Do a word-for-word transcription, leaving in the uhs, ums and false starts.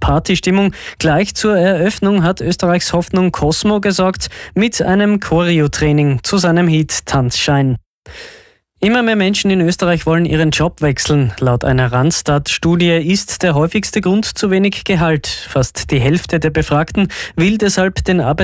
Partystimmung. Gleich zur Eröffnung hat Österreichs Hoffnung Cosmo gesorgt mit einem Choreo-Training zu seinem Hit Tanzschein. Immer mehr Menschen in Österreich wollen ihren Job wechseln. Laut einer Randstad-Studie ist der häufigste Grund zu wenig Gehalt. Fast die Hälfte der Befragten will deshalb den Arbeitgeber